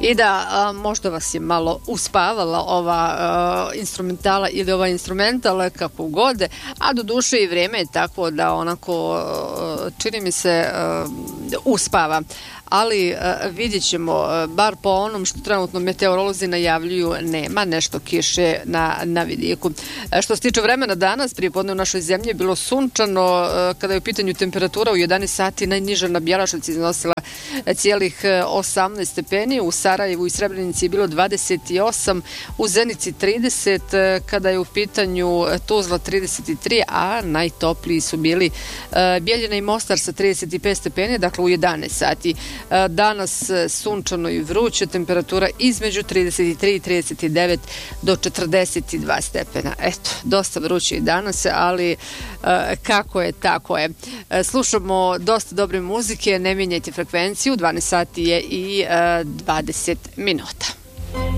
I da, možda vas je malo uspavala ova instrumentala ili ova instrumental, kako god, a do duše i vrijeme je tako da onako, čini mi se, uspava. Ali vidjet ćemo, bar po onom što trenutno meteorolozi najavljuju, nema nešto kiše na vidiku. Što se tiče vremena danas, prije podne u našoj zemlji je bilo sunčano, kada je u pitanju temperatura u 11 sati najniža na Bjelaševci iznosila cijelih 18 stepeni, u Sarajevu i Srebrenici je bilo 28, u Zenici 30, kada je u pitanju Tuzla 33, a najtopliji su bili Bijeljina i Mostar sa 35 stepeni, dakle u 11 sati. Danas sunčano i vruće, temperatura između 33 i 39 do 42 stepena. Eto, dosta vruće i danas, ali kako je, tako je. Slušamo dosta dobre muzike, ne mijenjajte frekvenciju, 12 sati je i 20 minuta.